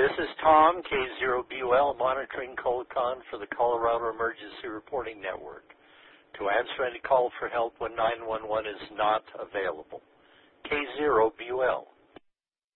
This is Tom, K0BUL, monitoring Colcon for the Colorado Emergency Reporting Network. To answer any call for help when 911 is not available. K0BUL.